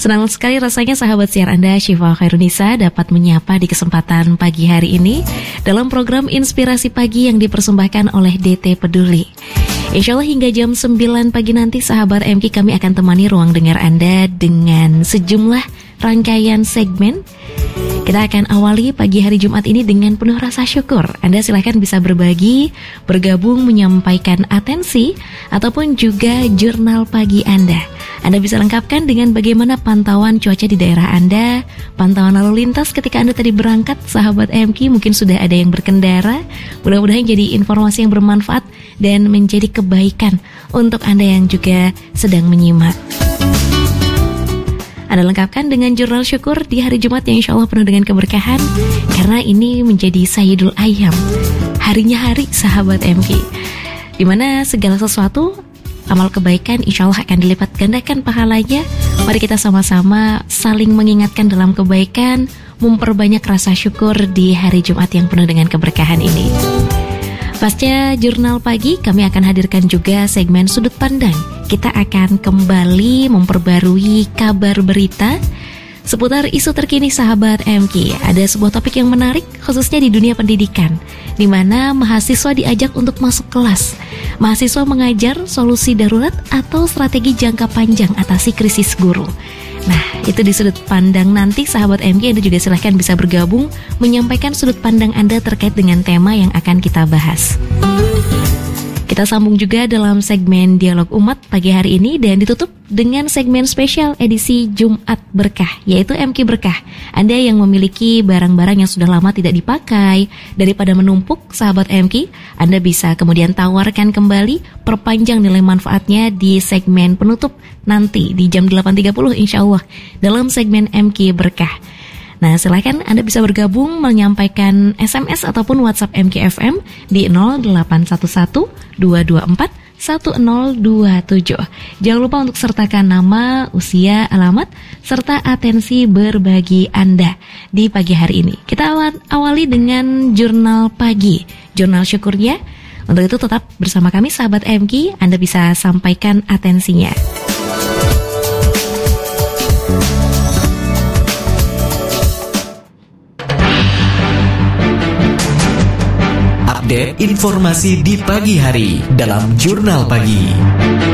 Senang sekali rasanya sahabat siar Anda Syifa Khairunisa dapat menyapa di kesempatan pagi hari ini dalam program Inspirasi Pagi yang dipersembahkan oleh DT Peduli. Insya Allah hingga jam 9 pagi nanti sahabat MK kami akan temani ruang dengar Anda dengan sejumlah rangkaian segmen. Kita akan awali pagi hari Jumat ini dengan penuh rasa syukur. Anda silahkan bisa berbagi, bergabung, menyampaikan atensi, ataupun juga jurnal pagi Anda. Anda bisa lengkapkan dengan bagaimana pantauan cuaca di daerah Anda, pantauan lalu lintas ketika Anda tadi berangkat, sahabat MK, mungkin sudah ada yang berkendara. Mudah-mudahan jadi informasi yang bermanfaat dan menjadi kebaikan untuk Anda yang juga sedang menyimak. Anda lengkapkan dengan jurnal syukur di hari Jumat yang insya Allah penuh dengan keberkahan, karena ini menjadi Sayyidul Ayyam, harinya hari sahabat MK, dimana segala sesuatu amal kebaikan insya Allah akan dilipat gandakan pahalanya. Mari kita sama-sama saling mengingatkan dalam kebaikan, memperbanyak rasa syukur di hari Jumat yang penuh dengan keberkahan ini. Pasca jurnal pagi, kami akan hadirkan juga segmen Sudut Pandang. Kita akan kembali memperbarui kabar berita seputar isu terkini sahabat MK. Ada sebuah topik yang menarik khususnya di dunia pendidikan, di mana mahasiswa diajak untuk masuk kelas. Mahasiswa mengajar solusi darurat atau strategi jangka panjang atasi krisis guru. Nah, itu di sudut pandang nanti sahabat MK. Anda juga silahkan bisa bergabung menyampaikan sudut pandang Anda terkait dengan tema yang akan kita bahas. Kita sambung juga dalam segmen Dialog Umat pagi hari ini dan ditutup dengan segmen spesial edisi Jumat Berkah, yaitu MK Berkah. Anda yang memiliki barang-barang yang sudah lama tidak dipakai, daripada menumpuk sahabat MK, Anda bisa kemudian tawarkan kembali, perpanjang nilai manfaatnya di segmen penutup nanti di jam 8.30 insya Allah dalam segmen MK Berkah. Nah, silakan Anda bisa bergabung menyampaikan SMS ataupun WhatsApp MKFM di 0811 224 1027. Jangan lupa untuk sertakan nama, usia, alamat, serta atensi berbagi Anda di pagi hari ini. Kita awali dengan jurnal pagi, jurnal syukurnya. Untuk itu tetap bersama kami sahabat MK, Anda bisa sampaikan atensinya. Update informasi di pagi hari dalam Jurnal Pagi.